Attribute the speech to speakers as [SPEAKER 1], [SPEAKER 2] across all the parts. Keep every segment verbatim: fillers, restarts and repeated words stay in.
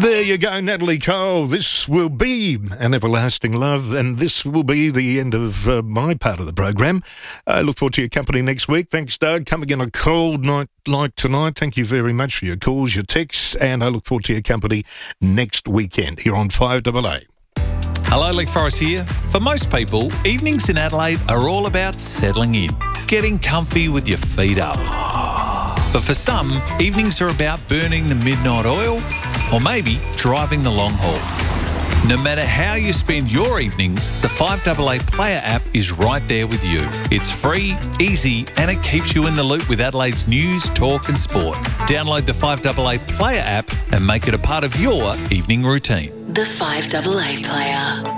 [SPEAKER 1] There you go, Natalie Cole. This will be an everlasting love, and this will be the end of uh, my part of the program. I look forward to your company next week. Thanks, Doug. Coming in a cold night like tonight. Thank you very much for your calls, your texts, and I look forward to your company next weekend here on five A A.
[SPEAKER 2] Hello, Leith Forrest here. For most people, evenings in Adelaide are all about settling in, getting comfy with your feet up. But for some, evenings are about burning the midnight oil or maybe driving the long haul. No matter how you spend your evenings, the five A A Player app is right there with you. It's free, easy, and it keeps you in the loop with Adelaide's news, talk and sport. Download the five A A Player app and make it a part of your evening routine.
[SPEAKER 3] The five A A Player.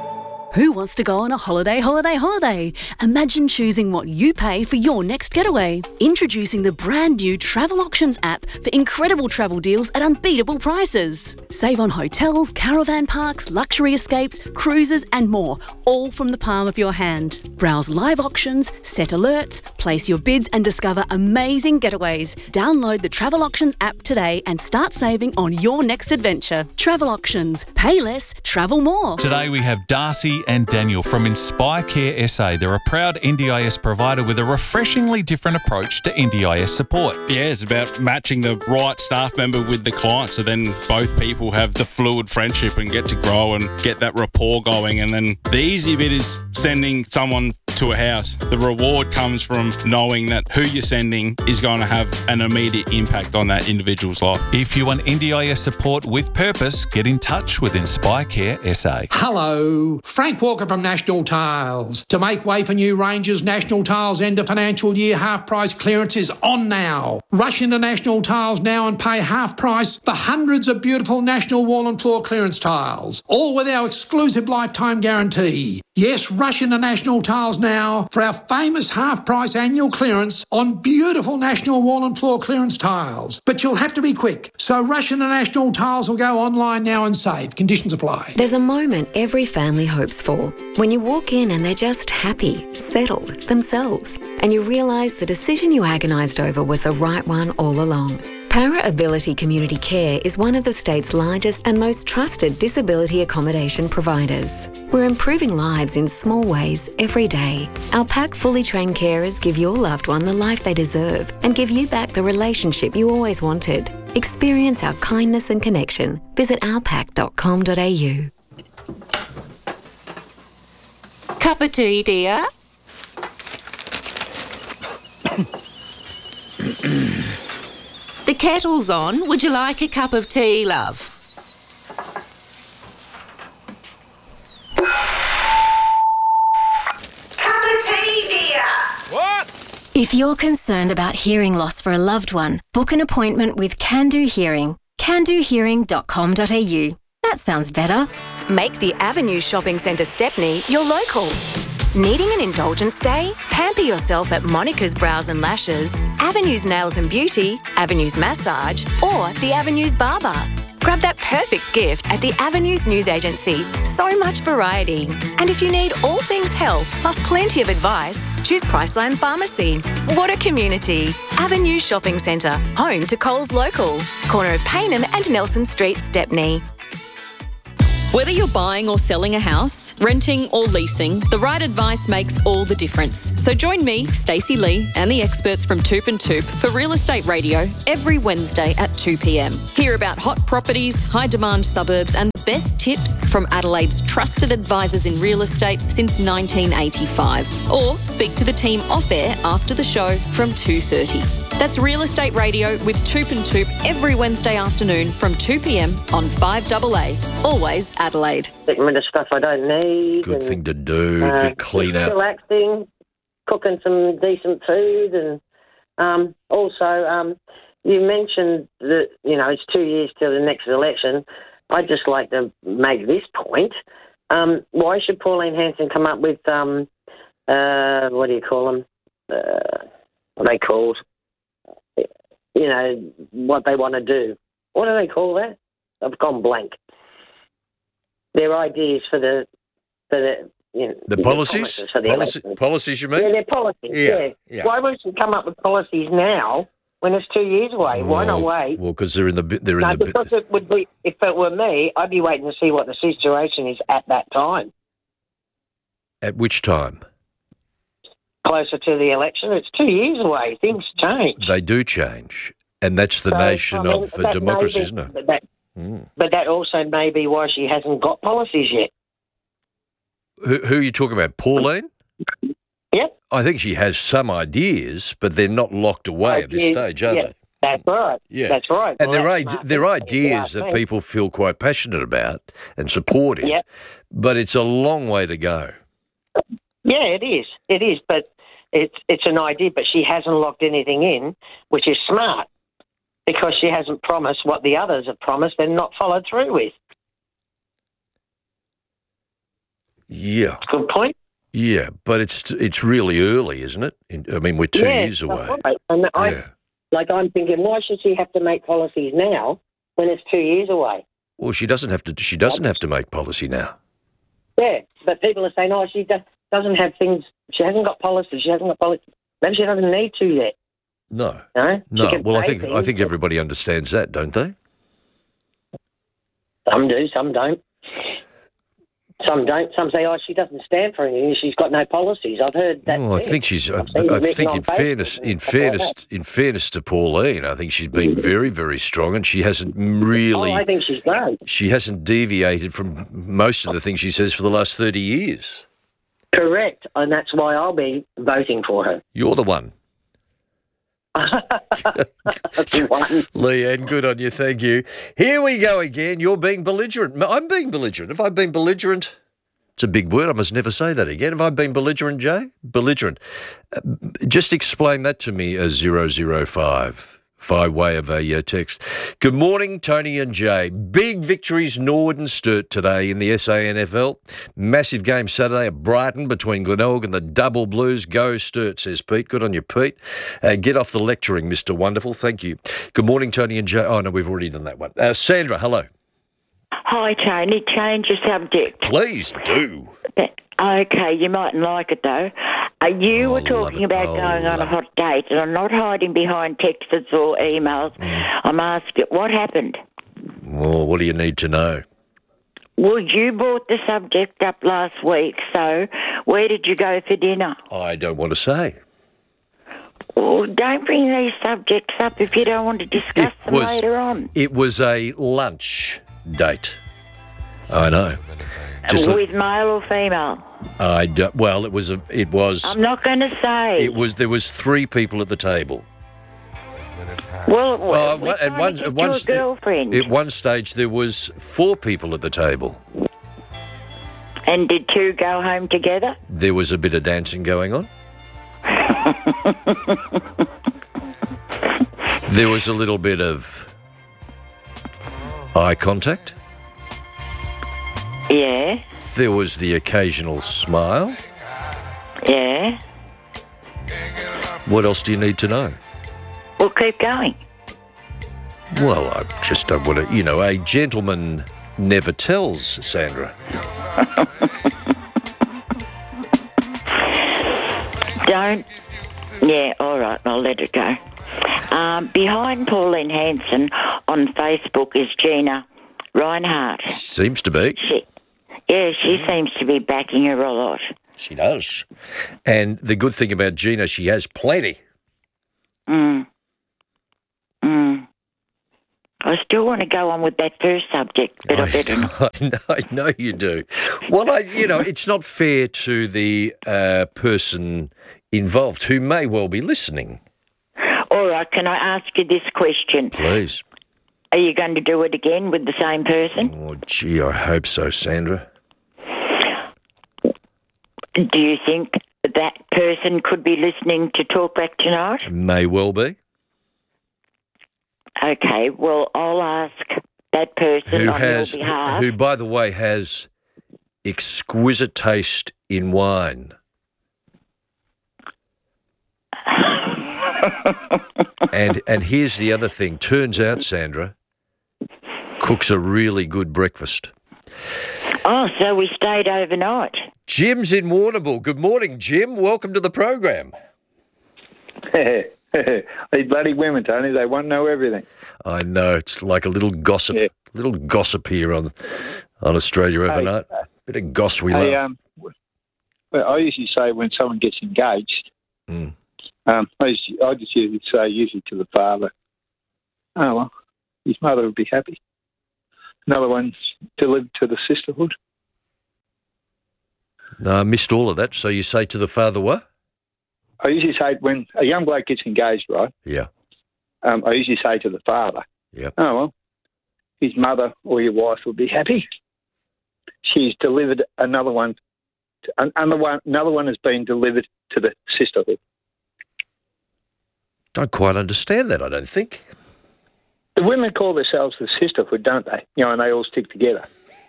[SPEAKER 4] Who wants to go on a holiday, holiday, holiday? Imagine choosing what you pay for your next getaway. Introducing the brand new Travel Auctions app for incredible travel deals at unbeatable prices. Save on hotels, caravan parks, luxury escapes, cruises and more, all from the palm of your hand. Browse live auctions, set alerts, place your bids and discover amazing getaways. Download the Travel Auctions app today and start saving on your next adventure. Travel Auctions. Pay less, travel more.
[SPEAKER 2] Today we have Darcy and Daniel from Inspire Care S A. They're a proud N D I S provider with a refreshingly different approach to N D I S support.
[SPEAKER 5] Yeah, it's about matching the right staff member with the client, so then both people have the fluid friendship and get to grow and get that rapport going. And then the easy bit is sending someone to a house. The reward comes from knowing that who you're sending is going to have an immediate impact on that individual's life.
[SPEAKER 2] If you want N D I S support with purpose, get in touch with Inspire Care S A.
[SPEAKER 6] Hello, Frank Walker from National Tiles. To make way for new ranges, National Tiles end of financial year half price clearance is on now. Rush into National Tiles now and pay half price for hundreds of beautiful National wall and floor clearance tiles, all with our exclusive lifetime guarantee. Yes, rush into National Tiles now for our famous half-price annual clearance on beautiful National wall and floor clearance tiles. But you'll have to be quick, so rush into National Tiles or go online now and save. Conditions apply.
[SPEAKER 3] There's a moment every family hopes for, when you walk in and they're just happy, settled, themselves, and you realise the decision you agonised over was the right one all along. Para Ability Community Care is one of the state's largest and most trusted disability accommodation providers. We're improving lives in small ways every day. Our PAC fully trained carers give your loved one the life they deserve and give you back the relationship you always wanted. Experience our kindness and connection. Visit our pac dot com dot a u.
[SPEAKER 7] Cup of tea, dear? The kettle's on. Would you like a cup of tea, love? Cup of tea, dear.
[SPEAKER 5] What?
[SPEAKER 8] If you're concerned about hearing loss for a loved one, book an appointment with Can Do Hearing. can do hearing dot com dot a u. That sounds better.
[SPEAKER 4] Make the Avenue Shopping Centre Stepney your local. Needing an indulgence day? Pamper yourself at Monica's Brows and Lashes, Avenue's Nails and Beauty, Avenue's Massage, or the Avenue's Barber. Grab that perfect gift at the Avenues News Agency. So much variety. And if you need all things health, plus plenty of advice, choose Priceline Pharmacy. What a community. Avenue Shopping Centre, home to Coles Local. Corner of Paynham and Nelson Street, Stepney.
[SPEAKER 9] Whether you're buying or selling a house, renting or leasing, the right advice makes all the difference. So join me, Stacey Lee, and the experts from Toop and Toop for Real Estate Radio every Wednesday at two p m. Hear about hot properties, high-demand suburbs and the best tips from Adelaide's trusted advisors in real estate since nineteen eighty-five. Or speak to the team off-air after the show from two thirty. That's Real Estate Radio with Toop and Toop every Wednesday afternoon from two p m on five A A. Always Adelaide.
[SPEAKER 10] Getting rid of stuff I don't need.
[SPEAKER 11] Good
[SPEAKER 10] and,
[SPEAKER 11] thing to do,
[SPEAKER 10] uh,
[SPEAKER 11] to clean out.
[SPEAKER 10] Relaxing, cooking some decent food, and um, also um, you mentioned that, you know, it's two years till the next election. I'd just like to make this point. Um, why should Pauline Hanson come up with, um, uh, what do you call them? Uh, what are they called? You know, what they want to do. What do they call that? I've gone blank. Their ideas for the for the you know,
[SPEAKER 11] the policies,
[SPEAKER 10] for the
[SPEAKER 11] Policy, policies you mean?
[SPEAKER 10] Yeah, their policies.
[SPEAKER 11] Yeah,
[SPEAKER 10] Yeah.
[SPEAKER 11] yeah.
[SPEAKER 10] Why won't you come up with policies now when it's two years away? Why not wait?
[SPEAKER 11] Well, because they're in the bi- they're
[SPEAKER 10] No,
[SPEAKER 11] in the.
[SPEAKER 10] because it would be, if it were me, I'd be waiting to see what the situation is at that time.
[SPEAKER 11] At which time?
[SPEAKER 10] Closer to the election, it's two years away. Things change.
[SPEAKER 11] They do change, and that's the
[SPEAKER 10] So,
[SPEAKER 11] nation
[SPEAKER 10] I mean,
[SPEAKER 11] of uh,
[SPEAKER 10] that
[SPEAKER 11] democracy,
[SPEAKER 10] may be-
[SPEAKER 11] isn't it?
[SPEAKER 10] But that,
[SPEAKER 11] Mm.
[SPEAKER 10] but that also may be why she hasn't got policies yet.
[SPEAKER 11] Who, who are you talking about, Pauline?
[SPEAKER 10] Yep.
[SPEAKER 11] I think she has some ideas, but they're not locked away at this
[SPEAKER 10] Ideas,
[SPEAKER 11] stage, are
[SPEAKER 10] yeah.
[SPEAKER 11] they?
[SPEAKER 10] That's right.
[SPEAKER 11] Yeah.
[SPEAKER 10] That's right.
[SPEAKER 11] And
[SPEAKER 10] Well,
[SPEAKER 11] they're,
[SPEAKER 10] that's
[SPEAKER 11] ide-
[SPEAKER 10] smart
[SPEAKER 11] they're
[SPEAKER 10] thinking, if you
[SPEAKER 11] ideas
[SPEAKER 10] ask
[SPEAKER 11] that
[SPEAKER 10] me.
[SPEAKER 11] people feel quite passionate about and supportive,
[SPEAKER 10] Yep.
[SPEAKER 11] but it's a long way to go.
[SPEAKER 10] Yeah, it is. It is, but it's it's an idea. But she hasn't locked anything in, which is smart, because she hasn't promised what the others have promised and not followed through with.
[SPEAKER 11] Yeah.
[SPEAKER 10] Good point.
[SPEAKER 11] Yeah, but it's it's really early, isn't it? In, I mean, we're two
[SPEAKER 10] yeah,
[SPEAKER 11] years away.
[SPEAKER 10] Right. And I,
[SPEAKER 11] Yeah.
[SPEAKER 10] like I'm thinking, why should she have to make policies now when it's two years away?
[SPEAKER 11] Well, she doesn't have to. She doesn't have to make policy now.
[SPEAKER 10] Yeah, but people are saying, oh, she do- doesn't have things. She hasn't got policies. She hasn't got policies. Maybe she doesn't need to yet.
[SPEAKER 11] No.
[SPEAKER 10] No. She
[SPEAKER 11] No.
[SPEAKER 10] can
[SPEAKER 11] Well, I
[SPEAKER 10] say
[SPEAKER 11] think I
[SPEAKER 10] things,
[SPEAKER 11] think
[SPEAKER 10] but
[SPEAKER 11] everybody understands that, don't they?
[SPEAKER 10] some do, some don't. Some don't. Some say, oh, she doesn't stand for anything. She's got no policies. I've heard that.
[SPEAKER 11] Oh, I
[SPEAKER 10] too.
[SPEAKER 11] think she's. I,
[SPEAKER 10] I've seen
[SPEAKER 11] I
[SPEAKER 10] it written
[SPEAKER 11] think,
[SPEAKER 10] on
[SPEAKER 11] in
[SPEAKER 10] Facebook
[SPEAKER 11] fairness,
[SPEAKER 10] and
[SPEAKER 11] in
[SPEAKER 10] stuff like
[SPEAKER 11] fairness,
[SPEAKER 10] that.
[SPEAKER 11] in fairness to Pauline, I think she's been very, very strong, and she hasn't really.
[SPEAKER 10] Oh, I think she's great.
[SPEAKER 11] She hasn't deviated from most of the things she says for the last thirty years.
[SPEAKER 10] Correct, and that's why I'll be voting for her.
[SPEAKER 11] You're the one.
[SPEAKER 10] One.
[SPEAKER 11] Leanne, good on you. Thank you. Here we go again. You're being belligerent. I'm being belligerent. Have I been belligerent? It's a big word. I must never say that again. Have I been belligerent, Jay? Belligerent. Uh, just explain that to me as zero zero five. By way of a uh, text. Good morning, Tony and Jay. Big victories, Norwood and Sturt today in the S A N F L. Massive game Saturday at Brighton between Glenelg and the Double Blues. Go Sturt, says Pete. Good on you, Pete. Uh, get off the lecturing, Mister Wonderful. Thank you. Good morning, Tony and Jay. Oh, no, we've already done that one. Uh, Sandra, hello.
[SPEAKER 12] Hi, Tony. Change the subject.
[SPEAKER 11] Please do.
[SPEAKER 12] Okay, you mightn't like it, though. Uh, you
[SPEAKER 11] Oh,
[SPEAKER 12] were
[SPEAKER 11] love
[SPEAKER 12] talking
[SPEAKER 11] it.
[SPEAKER 12] about
[SPEAKER 11] Oh,
[SPEAKER 12] going on a
[SPEAKER 11] love
[SPEAKER 12] hot date, and I'm not hiding behind texts or emails. I'm asking, what happened?
[SPEAKER 11] Well, what do you need to know?
[SPEAKER 12] Well, you brought the subject up last week, so where did you go for dinner?
[SPEAKER 11] I don't want to say.
[SPEAKER 12] Well, don't bring these subjects up if you don't want to discuss
[SPEAKER 11] It
[SPEAKER 12] them
[SPEAKER 11] was,
[SPEAKER 12] later on.
[SPEAKER 11] it was a lunch date. I know. Just
[SPEAKER 12] With male or female?
[SPEAKER 11] I do, well, it was a, it was.
[SPEAKER 12] I'm not going to say.
[SPEAKER 11] It was there was three people at the table.
[SPEAKER 12] Well,
[SPEAKER 11] Well,
[SPEAKER 12] we're
[SPEAKER 11] at
[SPEAKER 12] trying
[SPEAKER 11] one
[SPEAKER 12] to
[SPEAKER 11] at
[SPEAKER 12] get
[SPEAKER 11] one
[SPEAKER 12] to a
[SPEAKER 11] st-
[SPEAKER 12] girlfriend.
[SPEAKER 11] at one stage there was four people at the table.
[SPEAKER 12] And did two go home together?
[SPEAKER 11] There was a bit of dancing going on. There was a little bit of eye contact.
[SPEAKER 12] Yeah,
[SPEAKER 11] There was the occasional smile.
[SPEAKER 12] yeah.
[SPEAKER 11] What else do you need to know?
[SPEAKER 12] Well, keep going.
[SPEAKER 11] Well, I just don't want to, you know, a gentleman never tells, Sandra.
[SPEAKER 12] Don't. Yeah, all right, I'll let it go. Um, behind Pauline Hanson on Facebook is Gina Reinhardt.
[SPEAKER 11] Seems to be.
[SPEAKER 12] She, yeah, she seems to be backing her a lot.
[SPEAKER 11] She does. And the good thing about Gina, she has plenty.
[SPEAKER 12] Mm. Mm. I still want to go on with that first subject, but I better not.
[SPEAKER 11] I know, I know you do. Well, I, you know, it's not fair to the uh, person involved who may well be listening.
[SPEAKER 12] All right, can I ask you this question?
[SPEAKER 11] Please.
[SPEAKER 12] Are you going to do it again with the same person?
[SPEAKER 11] Oh, gee, I hope so, Sandra.
[SPEAKER 12] Do you think that person could be listening to Talk Back tonight?
[SPEAKER 11] May well be.
[SPEAKER 12] Okay, well, I'll ask that person
[SPEAKER 11] Who
[SPEAKER 12] on
[SPEAKER 11] has,
[SPEAKER 12] your behalf.
[SPEAKER 11] who, by the way, has exquisite taste in wine. and and here's the other thing. Turns out, Sandra cooks a really good breakfast.
[SPEAKER 12] Oh, so we stayed overnight.
[SPEAKER 11] Jim's in Warrnambool. Good morning, Jim. Welcome to the program.
[SPEAKER 13] These bloody women, Tony, they want to know everything.
[SPEAKER 11] I know. It's like a little gossip, yeah. little gossip here on on Australia Overnight. Hey, uh, Bit of goss we
[SPEAKER 13] hey,
[SPEAKER 11] love.
[SPEAKER 13] Um, well, I usually say when someone gets engaged,
[SPEAKER 11] mm.
[SPEAKER 13] um, I, usually, I just usually say, usually to the father, oh, well, his mother would be happy. Another one's delivered to the sisterhood.
[SPEAKER 11] No, I missed all of that. So you say to the father what?
[SPEAKER 13] I usually say when a young bloke gets engaged, right?
[SPEAKER 11] Yeah.
[SPEAKER 13] Um, I usually say to the father,
[SPEAKER 11] yeah.
[SPEAKER 13] oh, well, his mother or your wife will be happy. She's delivered another one. To, another one another one has been delivered to the sisterhood.
[SPEAKER 11] Don't quite understand that, I don't think.
[SPEAKER 13] The women call themselves the sisterhood, don't they? You know, and they all stick together.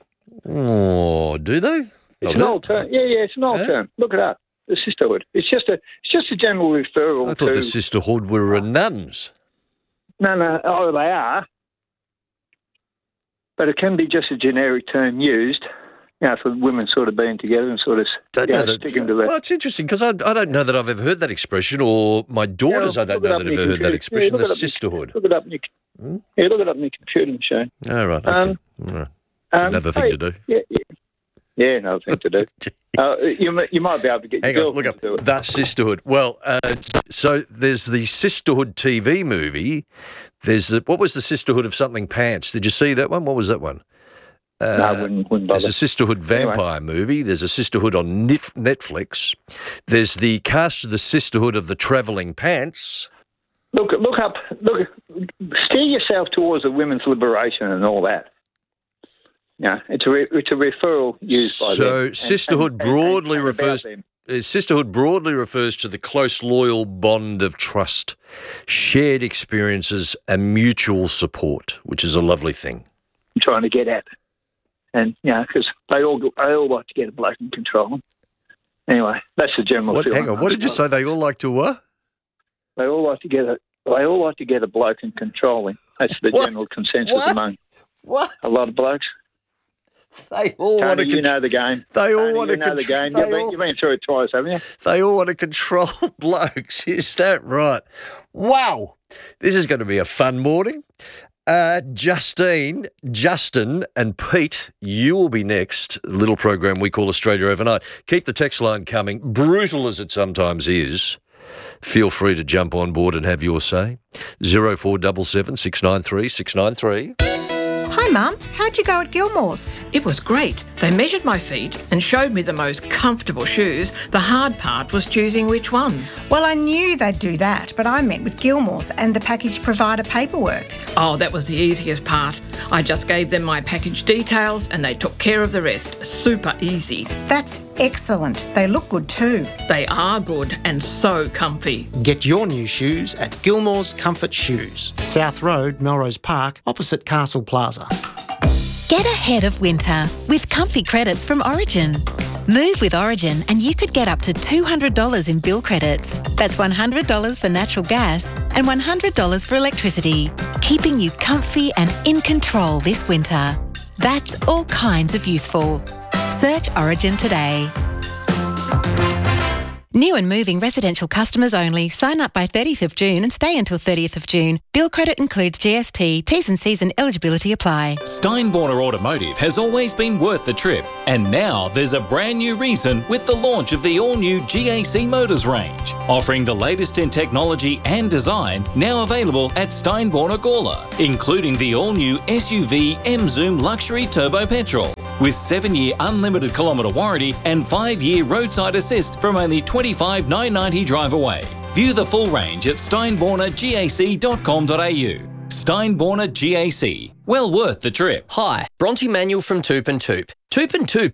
[SPEAKER 11] Oh, do they?
[SPEAKER 13] It's an old term. Yeah, yeah, it's an old huh? term. Look it up. The sisterhood. It's just a it's just a general referral
[SPEAKER 11] I thought
[SPEAKER 13] to...
[SPEAKER 11] the sisterhood were nuns.
[SPEAKER 13] No, no. Oh, they are. But it can be just a generic term used, you know, for women sort of being together and sort of
[SPEAKER 11] don't
[SPEAKER 13] you
[SPEAKER 11] know
[SPEAKER 13] know,
[SPEAKER 11] that,
[SPEAKER 13] sticking to that.
[SPEAKER 11] Well, it's interesting because I, I don't know that I've ever heard that expression, or my daughters
[SPEAKER 13] yeah,
[SPEAKER 11] I don't know that have ever heard that expression,
[SPEAKER 13] yeah,
[SPEAKER 11] the sisterhood.
[SPEAKER 13] Look it up in your, hmm? yeah, look it up in your computer machine.
[SPEAKER 11] Oh, right, okay.
[SPEAKER 13] Um,
[SPEAKER 11] All right. That's
[SPEAKER 13] um,
[SPEAKER 11] another thing
[SPEAKER 13] hey,
[SPEAKER 11] to do.
[SPEAKER 13] Yeah, yeah. Yeah, another thing to do. uh, you, you might be able to get
[SPEAKER 11] Hang
[SPEAKER 13] your
[SPEAKER 11] on, look up
[SPEAKER 13] to do it.
[SPEAKER 11] that sisterhood. Well, uh, so there's the Sisterhood T V movie. There's the, what was the Sisterhood of Something Pants? Did you see that one? What was that one? Uh,
[SPEAKER 13] no, I wouldn't, wouldn't bother.
[SPEAKER 11] There's a Sisterhood vampire anyway. movie. There's a Sisterhood on Netflix. There's the cast of the Sisterhood of the Travelling Pants.
[SPEAKER 13] Look, look up. Look, steer yourself towards the women's liberation and all that. Yeah, it's a re, it's a referral used by
[SPEAKER 11] so
[SPEAKER 13] them.
[SPEAKER 11] So sisterhood and, and, broadly
[SPEAKER 13] and, and
[SPEAKER 11] refers. Uh, sisterhood broadly refers to the close, loyal bond of trust, shared experiences, and mutual support, which is a lovely thing.
[SPEAKER 13] I'm trying to get at, and you know, because they all they all like to get a bloke and control them. Anyway, that's the general
[SPEAKER 11] what,
[SPEAKER 13] feeling.
[SPEAKER 11] Hang on, what did you say? They all like to what?
[SPEAKER 13] They all like to get a they all like to get a bloke and control him. That's the
[SPEAKER 11] what?
[SPEAKER 13] general consensus
[SPEAKER 11] what?
[SPEAKER 13] among
[SPEAKER 11] what?
[SPEAKER 13] a lot of blokes.
[SPEAKER 11] They all
[SPEAKER 13] Tony,
[SPEAKER 11] want to.
[SPEAKER 13] You con- know the game.
[SPEAKER 11] They all
[SPEAKER 13] Tony,
[SPEAKER 11] want
[SPEAKER 13] you
[SPEAKER 11] to
[SPEAKER 13] know
[SPEAKER 11] con-
[SPEAKER 13] the game. You've been,
[SPEAKER 11] all,
[SPEAKER 13] you've been through it twice, haven't you?
[SPEAKER 11] They all want to control blokes. Is that right? Wow, this is going to be a fun morning. Uh, Justine, Justin, and Pete, you will be next. A little program we call Australia Overnight. Keep the text line coming. Brutal as it sometimes is. Feel free to jump on board and have your say. Zero four seven seven six nine three six nine three.
[SPEAKER 14] Hi, Mum. How'd you go at Gilmore's?
[SPEAKER 15] It was great. They measured my feet and showed me the most comfortable shoes. The hard part was choosing which ones.
[SPEAKER 14] Well, I knew they'd do that, but I met with Gilmore's and the package provider paperwork.
[SPEAKER 15] Oh, that was the easiest part. I just gave them my package details and they took care of the rest. Super easy.
[SPEAKER 14] That's excellent. They look good too.
[SPEAKER 15] They are good and so comfy.
[SPEAKER 16] Get your new shoes at Gilmore's Comfort Shoes, South Road, Melrose Park, opposite Castle Plaza.
[SPEAKER 17] Get ahead of winter with comfy credits from Origin. Move with Origin and you could get up to two hundred dollars in bill credits. That's one hundred dollars for natural gas and one hundred dollars for electricity, keeping you comfy and in control this winter. That's all kinds of useful. Search Origin today. New and moving residential customers only. Sign up by thirtieth of June and stay until thirtieth of June. Bill credit includes G S T. T's and C's and eligibility apply.
[SPEAKER 18] Steinborner Automotive has always been worth the trip, and now there's a brand new reason with the launch of the all-new G A C Motors range, offering the latest in technology and design, now available at Steinborner Gawler, including the all-new S U V M-Zoom Luxury Turbo Petrol, with seven-year unlimited kilometre warranty and five-year roadside assist from only twenty-five thousand nine hundred ninety drive away. View the full range at steinborner gac dot com dot a u. Steinborner G A C. Well worth the trip.
[SPEAKER 19] Hi, Bronte Manuel from Toop and Toop. Toop and Toop